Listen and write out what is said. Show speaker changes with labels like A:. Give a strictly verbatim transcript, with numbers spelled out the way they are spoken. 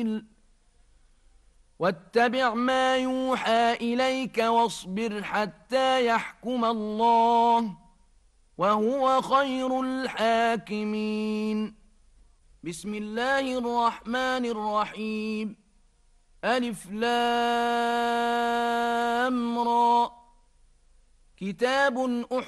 A: سبيل واتبع ما يوحى إليك واصبر حتى يحكم الله وهو خير الحاكمين. بسم الله الرحمن الرحيم. ألف لام را. كتاب